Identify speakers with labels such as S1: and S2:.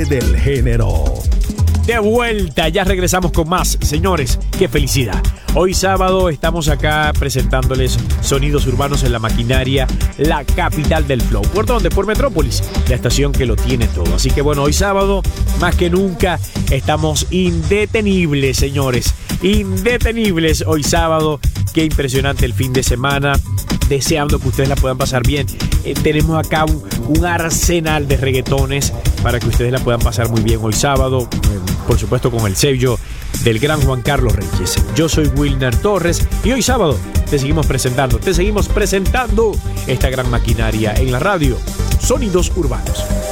S1: cumbre del género.
S2: De vuelta, ya regresamos con más. Señores, qué felicidad. Hoy sábado estamos acá presentándoles sonidos urbanos en La Maquinaria, la capital del flow. ¿Por dónde? Por Metrópolis, la estación que lo tiene todo. Así que bueno, hoy sábado, más que nunca, estamos indetenibles, señores. Indetenibles hoy sábado. Qué impresionante el fin de semana. Deseando que ustedes la puedan pasar bien. Tenemos acá un arsenal de reggaetones para que ustedes la puedan pasar muy bien hoy sábado. Por supuesto con el sello del gran Juan Carlos Reyes. Yo soy Wilner Torres y hoy sábado te seguimos presentando esta gran maquinaria en la radio. Sonidos urbanos.